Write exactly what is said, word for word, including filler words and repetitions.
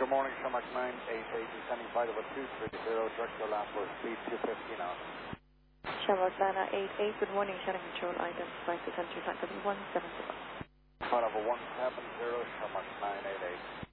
Good morning, Shamrock nine eight eight, descending flight over two three zero, direct to last for speed two fifty now. Shamrock nine eight eight, good morning, Shannon Control, identify to country flight seven one seven zero. Flight over one seven zero, Shamrock nine eight eight.